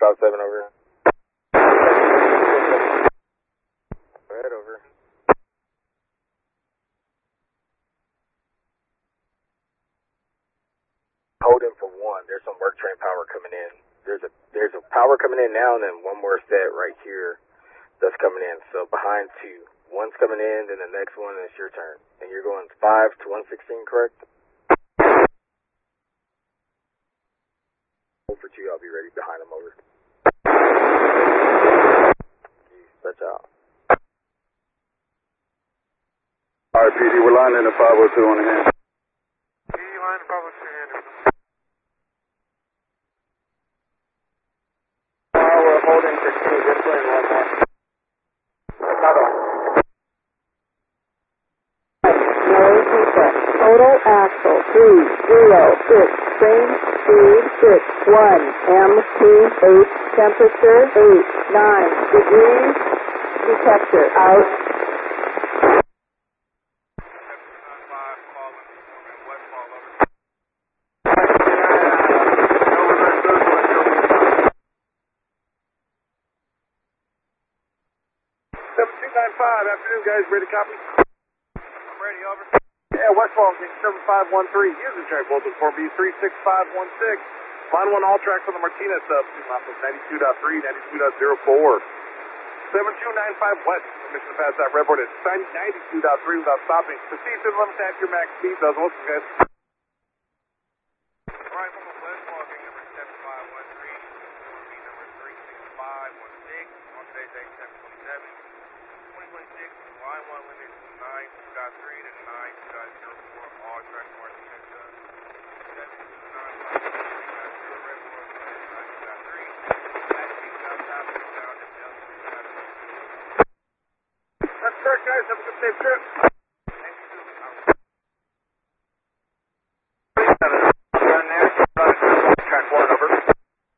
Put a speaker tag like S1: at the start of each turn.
S1: 357 over. Go ahead, over. Hold in for 1. There's some work train power coming in. There's a power coming in now, and then one more set right here that's coming in. So behind 2. One's coming in, then the next one, and it's your turn. And you're going 5 to 116, correct? Hold for 2, I'll be ready behind them, over. Stretch out.
S2: Alright, PD, we're lining in 502 on the hand.
S3: PD, line in 502 hand.
S1: We're holding for 2, just playing one more.
S4: No defect. Total axle 306. Train speed 61. MT8. Temperature 89 degrees. Detector out.
S3: Afternoon, guys. Ready to copy? I'm ready, over. Yeah, Westfall, 7513. Here's the track voltage for B36516. Line 1 all tracks on the Martinez sub. 92.3, 92.04. 7295 west. Permission to pass that redboard at 92.3 without stopping. Proceed to the limit at your max speed. Those welcome, guys. Right, from Westfall, being number 7513. Be number 36516. On today's date, 727. 2026, line 1 limit 92.3 to 92.04, all track Martinez sub. That's 295 redboard, 92.3. That's correct, guys. Have a good safe trip.